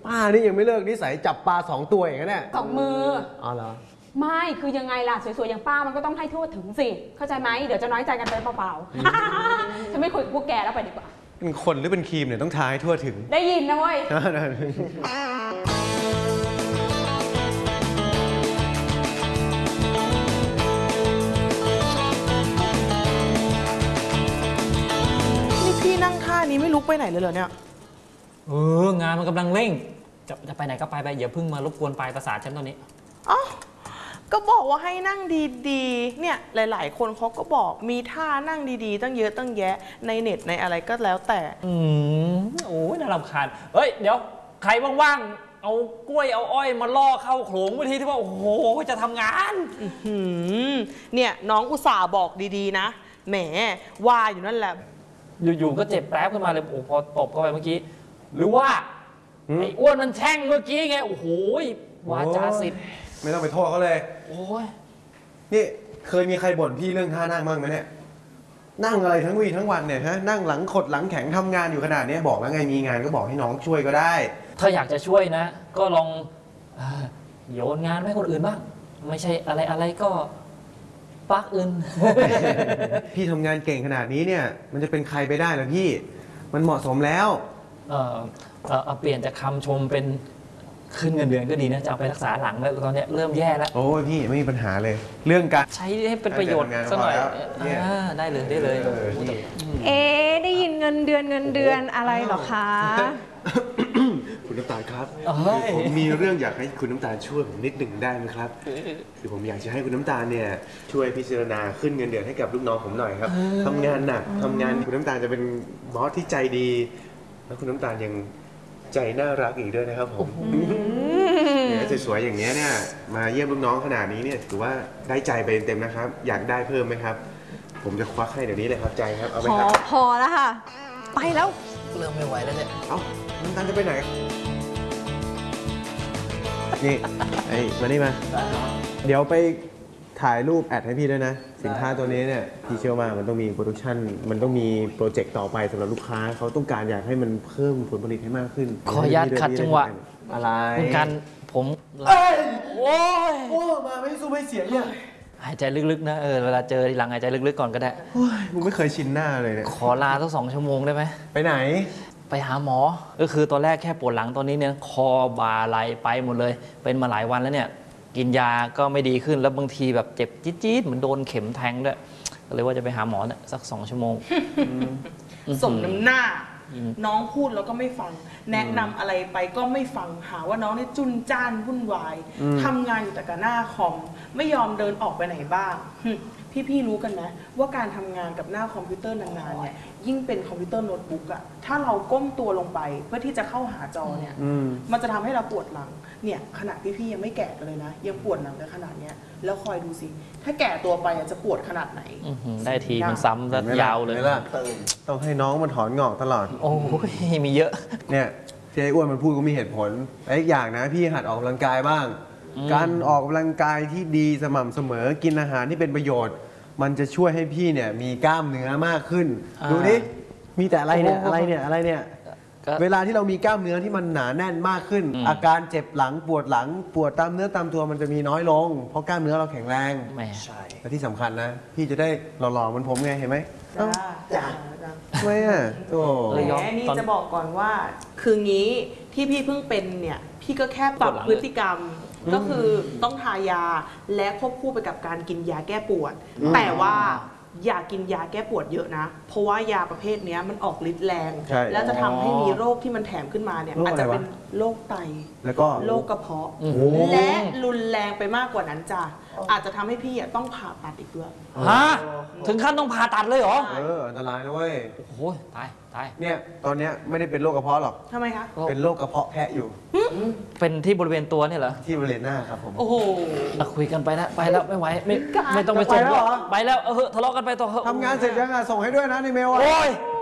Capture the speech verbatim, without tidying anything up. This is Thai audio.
ป้านี่ยังไม่เลิกนิสัยจับปลาสองตัวอย่างนั้นเนี่ยสองมืออ๋อเหรอไม่คือยังไงล่ะสวยๆอย่างป้ามันก็ต้องให้ทั่วถึงสิเข้าใจไหมเดี๋ยวจะน้อยใจกันไปเปล่าๆฉันไม่คุยกับพวกแกแล้วไปดีกว่าเป็นคนหรือเป็นครีมเนี่ยต้องทาให้ทั่วถึงได้ยินนะเว้ยนี่พี่นั่งท่านี้ไม่ลุกไปไหนเลยเหรอเนี่ยเอองานมันกำลังเร่งจะจะไปไหนก็ไปไปอย่าเพิ่งมารบกวนปลายประสาทฉันตอนนี้อ๋อก็บอกว่าให้นั่งดีๆเนี่ยหลายๆคนเขาก็บอกมีท่านั่งดีๆตั้งเยอะตั้งแยะในเน็ตในอะไรก็แล้วแต่อืมโอ้ยน่ารำคาญเฮ้ยเดี๋ยวใครว่างๆเอากล้วยเอาอ้อยมาล่อเข้าโขลงวิธีที่ว่าโอ้โหจะทำงานเนี่ยน้องอุตส่าห์บอกดีๆนะแหมว่าอยู่นั่นแหละอยู่ๆก็เจ็บแป๊บขึ้นมาเลยโอ้พอตบเข้าไปเมื่อกี้หรือว่าไอ้อ้วนมันแช่งเมื่อกี้ไงโอ้โหวาจาสิทธิ์ไม่ต้องไปโทษเขาเลยโอ้ยนี่เคยมีใครบ่นพี่เรื่องท่านั่งบ้างไหมเนี่ยนั่งอะไรทั้งวีทั้งวันเนี่ยฮะนั่งหลังขดหลังแข็งทำงานอยู่ขนาดนี้บอกแล้วไงมีงานก็บอกให้น้องช่วยก็ได้ถ้าอยากจะช่วยนะก็ลองโยนงานให้คนอื่นบ้างไม่ใช่อะไรอะไรก็ปักอื่นพี่ทำงานเก่งขนาดนี้เนี่ยมันจะเป็นใครไปได้ล่ะพี่มันเหมาะสมแล้วเออเอาเปลี่ยนจากคำชมเป็นขึ้นเงินเดือนก็ดีนะจะเอาไปรักษาหลังแล้วตอนนี้เริ่มแย่แล้วโอ้ยพี่ไม่มีปัญหาเลยเรื่องการใช้ให้เป็นประโยชน์สักหน่อยได้เลยได้เลยเอ๊ได้ยินเงินเดือนเงินเดือนอะไรหรอคะคุณน้ำตาลครับผมมีเรื่องอยากให้คุณน้ำตาลช่วยผมนิดหนึ่งได้ไหมครับคือผมอยากจะให้คุณน้ำตาลเนี่ยช่วยพิจารณาขึ้นเงินเดือนให้กับลูกน้องผมหน่อยครับทำงานหนักทำงานคุณน้ำตาลจะเป็นบอสที่ใจดีแล้วคุณน้ำตาลยังใจน่ารักอีกด้วยนะครับผมเนี่ยสวยๆอย่างเงี้ยเนี่ยมาเยี่ยมลูกน้องขนาดนี้เนี่ยถือว่าได้ใจไปเต็มนะครับอยากได้เพิ่มไหมครับผมจะควักให้เดี๋ยวนี้เลยครับใจครับเอาไหมครับพอแล้วค่ะไปแล้วเริ่มไม่ไหวแล้วเนี่ยเอ้าน้ำตาลจะไปไหนนี่ไอ้มานี่มาเดี๋ยวไปถ่ายรูปแอดให้พี่ด้วยนะสินค้าตัวนี้เนี่ยพี่เชื่อว่ามันต้องมีโปรดักชันมันต้องมีโปรเจกต์ต่อไปสำหรับลูกค้าเขาต้องการอยากให้มันเพิ่มผลผลิตให้มากขึ้นขออนุญาตขัดจังหวะอะไรคุณกันผมโอ้ยโอ้มาไม่สู้ไม่เสียเนี่ยหายใจลึกๆนะเออเวลาเจอทีหลังหายใจลึกๆก่อนก็ได้ผมไม่เคยชินหน้าเลยเนี่ยขอลาสักสองชั่วโมงได้ไหมไปไหนไปหาหมอก็คือตอนแรกแค่ปวดหลังตอนนี้เนี่ยคอบ่าไหลไปหมดเลยเป็นมาหลายวันแล้วเนี่ยกินยาก็ไม่ดีขึ้นแล้วบางทีแบบเจ็บจี๊ดๆเหมือนโดนเข็มแทงด้วยก็เลยว่าจะไปหาหมอเนี่ยสักสองชั่วโมงสมน้ำหน้าน้องพูดแล้วก็ไม่ฟังแนะนำอะไรไปก็ไม่ฟังหาว่าน้องเนี่ยจุนจ้านวุ่นวายทำงานอยู่แต่กับหน้าคอมไม่ยอมเดินออกไปไหนบ้างพี่ๆรู้กันไหมว่าการทำงานกับหน้าคอมพิวเตอร์นานๆเนี่ยยิ่งเป็นคอมพิวเตอร์โน้ตบุ๊กอะถ้าเราก้มตัวลงไปเพื่อที่จะเข้าหาจอเนี่ยมันจะทำให้เราปวดหลังเนี่ยขนาดพี่ๆยังไม่แก่กันเลยนะยังปวดหลังกันขนาดเนี้ยแล้วคอยดูสิถ้าแก่ตัวไปจะปวดขนาดไหนได้ทีมันซ้ำแล้วยาวเลยต้องให้น้องมันถอนงอกตลอดโอ้ยมีเยอะเนี่ยที่ไอ้อ้วนมันพูดก็มีเหตุผลไอ้อย่างนะพี่หัดออกกำลังกายบ้างการออกกำลังกายที่ดีสม่ำเสมอกินอาหารที่เป็นประโยชน์มันจะช่วยให้พี่เนี่ยมีกล้ามเนื้อมากขึ้นดูดิมีแต่อะไรเนี่ยอะไรเนี่ยอะไรเนี่ยเวลาที่เรามีกล้ามเนื้อที่มันหนาแน่นมากขึ้นอาการเจ็บหลังปวดหลังปวดตามเนื้อตามตัวมันจะมีน้อยลงเพราะกล้ามเนื้อเราแข็งแรงใช่และที่สำคัญนะพี่จะได้หล่อๆเหมือนผมไงเห็นไหมจ้าไม่อะโอ้แหมนี่จะบอกก่อนว่าคืองี้ที่พี่เพิ่งเป็นเนี่ยพี่ก็แค่ปรับพฤติกรรมก็คือต้องทายาและควบคู่ไปกับการกินยาแก้ปวดแต่ว่าอย่ากินยาแก้ปวดเยอะนะเพราะว่ายาประเภทนี้มันออกฤทธิ์แรงแล้วจะทำให้มีโรคที่มันแถมขึ้นมาเนี่ยอาจจะเป็นโรคไตแล้วก็โรคกระเพาะและรุนแรงไปมากกว่านั้นจ้ะอาจจะทำให้พี่ต้องผ่าตัดอีกด้วยฮะถึงขั้นต้องผ่าตัดเลยเหรอเอออันตรายนะเว้ยโอ้โหตายตายเนี่ยตอนนี้ไม่ได้เป็นโรคกระเพาะหรอกทำไมคะเป็นโรคกระเพาะแพะอยู่เป็นที่บริเวณตัวเนี่ยเหรอที่บริเวณหน้าครับผมโอ้โหคุยกันไปแล้วไปแล้วไม่ไหวไม่ไม่ต้องไปส่งไปแล้วเออทะเลาะกันไปต่อทำงานเสร็จยังอ่ะส่งให้ด้วยนะในเมลอ่ะโอ้ย